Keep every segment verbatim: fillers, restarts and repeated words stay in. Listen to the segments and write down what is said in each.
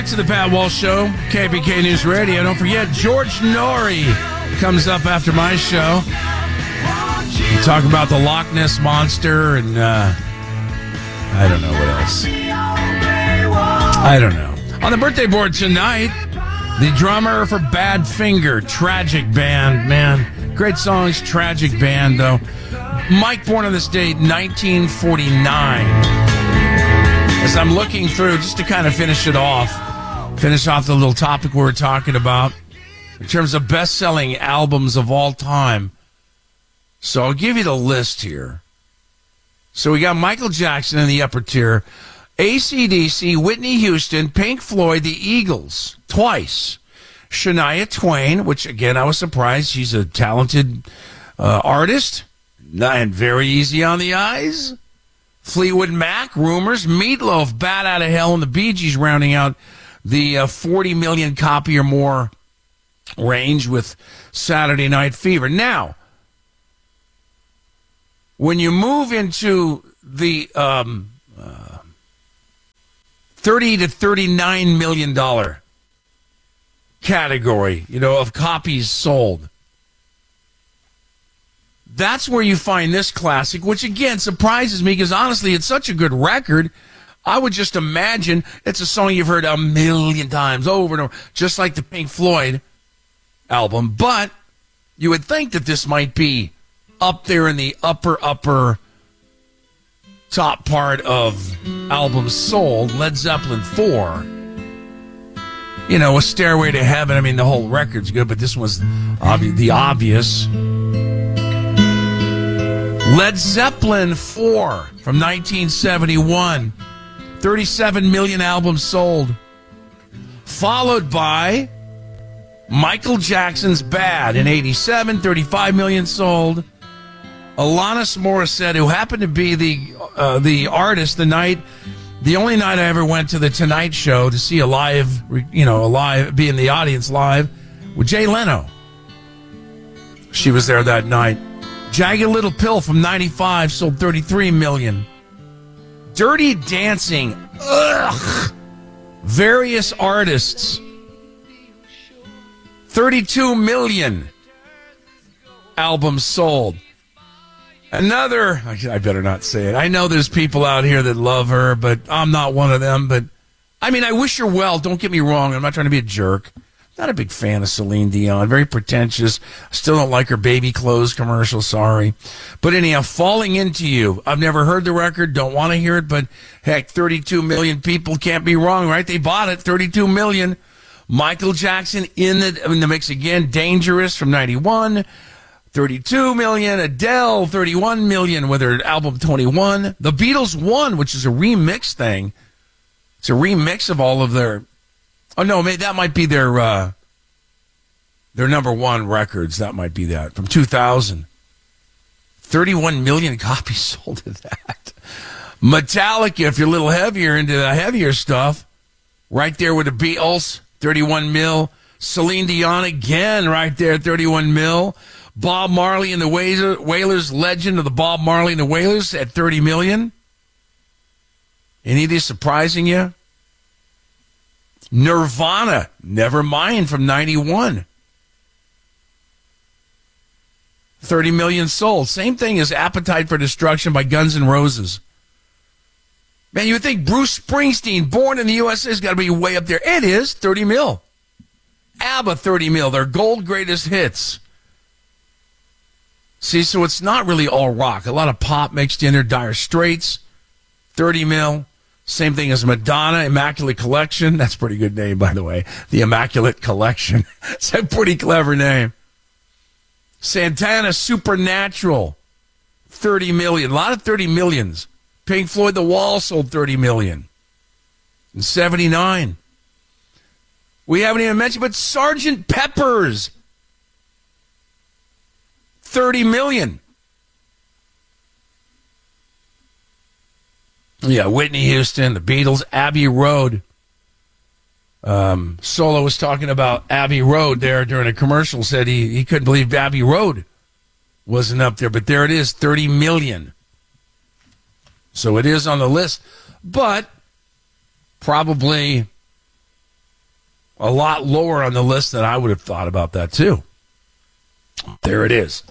To the Pat Walsh Show, K B K News Radio. Don't forget, George Norrie comes up after my show. We talk about the Loch Ness Monster and uh, I don't know what else. I don't know. On the birthday board tonight, the drummer for Badfinger, Tragic Band. Man, great songs, tragic band, though. Mike, born on this date, nineteen forty-nine. As I'm looking through, just to kind of finish it off, finish off the little topic we were talking about in terms of best-selling albums of all time. So I'll give you the list here. So we got Michael Jackson in the upper tier, A C D C, Whitney Houston, Pink Floyd, the Eagles, twice. Shania Twain, which, again, I was surprised. She's a talented uh, artist and very easy on the eyes. Fleetwood Mac, Rumors, Meatloaf, Bat Out of Hell, and the Bee Gees rounding out the uh, forty million copy or more range with Saturday Night Fever. Now, when you move into the um, uh, thirty to thirty-nine million dollars category, you know, of copies sold, that's where you find this classic, which, again, surprises me because, honestly, it's such a good record. I would just imagine it's a song you've heard a million times over and over, just like the Pink Floyd album. But you would think that this might be up there in the upper, upper top part of albums sold. Led Zeppelin four. You know, A Stairway to Heaven. I mean, the whole record's good, but this was obvi- the obvious. Led Zeppelin four from nineteen seventy-one. thirty-seven million albums sold. Followed by Michael Jackson's Bad in eighty-seven, thirty-five million sold. Alanis Morissette, who happened to be the uh, the artist the night, the only night I ever went to the Tonight Show to see a live, you know, a live, be in the audience live with Jay Leno. She was there that night. Jagged Little Pill from ninety-five sold thirty-three million. Dirty Dancing, ugh, various artists, thirty-two million albums sold. Another, I better not say it. I know there's people out here that love her, but I'm not one of them. But, I mean, I wish her well. Don't get me wrong. I'm not trying to be a jerk. Not a big fan of Celine Dion. Very pretentious. Still don't like her baby clothes commercial. Sorry. But anyhow, Falling Into You. I've never heard the record. Don't want to hear it. But, heck, thirty-two million people can't be wrong, right? They bought it. thirty-two million. Michael Jackson in the, in the mix again. Dangerous from ninety-one. thirty-two million. Adele, thirty-one million with her album twenty-one. The Beatles One, which is a remix thing. It's a remix of all of their... Oh, no, maybe that might be their uh, their number one records. That might be that. From two thousand. thirty-one million copies sold of that. Metallica, if you're a little heavier into the heavier stuff, right there with the Beatles, thirty-one mil. Celine Dion again, right there, thirty-one mil. Bob Marley and the Wailers, Legend of the Bob Marley and the Wailers at thirty million. Any of these surprising you? Nirvana, Nevermind from ninety-one. thirty million sold. Same thing as Appetite for Destruction by Guns N' Roses. Man, you would think Bruce Springsteen, Born in the U S A, has got to be way up there. It is, thirty mil. ABBA, thirty mil. Their gold greatest hits. See, so it's not really all rock. A lot of pop mixed in there. Dire Straits, thirty mil. Same thing as Madonna, Immaculate Collection. That's a pretty good name, by the way. The Immaculate Collection. It's a pretty clever name. Santana, Supernatural, thirty million. A lot of thirty millions. Pink Floyd, The Wall sold thirty million. In seventy-nine. We haven't even mentioned, but Sergeant Pepper's, thirty million. Yeah, Whitney Houston, the Beatles, Abbey Road. Um, Solo was talking about Abbey Road there during a commercial, said he, he couldn't believe Abbey Road wasn't up there, but there it is, thirty million. So it is on the list, but probably a lot lower on the list than I would have thought about that, too. There it is.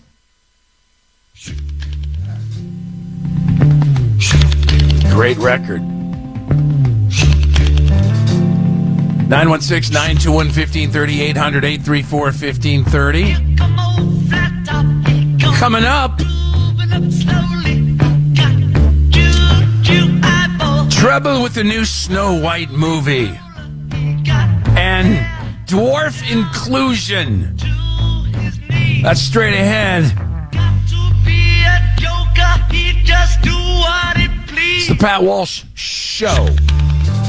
Great record. nine one six, nine two one, one five three zero, eight hundred, eight three four, one five three zero. Coming up, trouble with the new Snow White movie and dwarf inclusion. That's straight ahead. It's the Pat Walsh Show.